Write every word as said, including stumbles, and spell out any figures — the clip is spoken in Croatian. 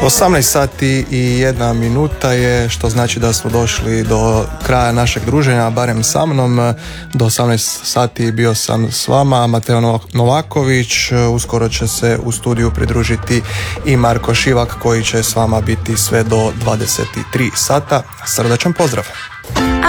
osamnaest sati i jedna minuta je, što znači da smo došli do kraja našeg druženja, barem sa mnom. Do osamnaest sati bio sam s vama, Mateo Novaković. Uskoro će se u studiju pridružiti i Marko Šivak, koji će s vama biti sve do dvadeset tri sata. Srdačan pozdrav!